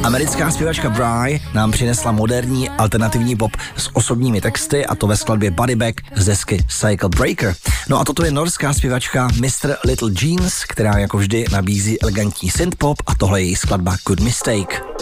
Americká zpěvačka Bry nám přinesla moderní alternativní pop s osobními texty, a to ve skladbě Body Bag z desky Cycle Breaker. No a toto je norská zpěvačka Mr. Little Jeans, která jako vždy nabízí elegantní synthpop, a tohle je její skladba Good Mistake.